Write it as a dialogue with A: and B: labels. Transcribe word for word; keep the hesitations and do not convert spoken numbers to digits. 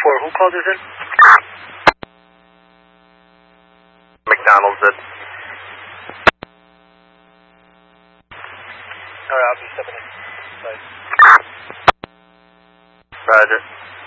A: four, who called this in?
B: McDonald's did.
A: Alright, I'll be stepping in. Bye.
B: Roger.